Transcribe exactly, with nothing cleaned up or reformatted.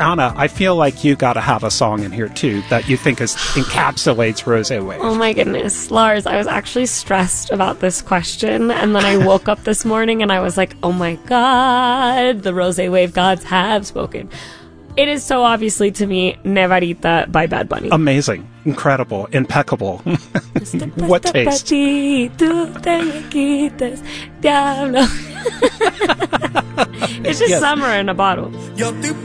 Anna, I feel like you got to have a song in here, too, that you think is, encapsulates Rosé Wave. Oh, my goodness. Lars, I was actually stressed about this question, and then I woke up this morning and I was like, oh, my God, the Rosé Wave gods have spoken. It is so obviously, to me, Nevarita by Bad Bunny. Amazing. Incredible. Impeccable. What taste? It's just Yes. summer in a bottle.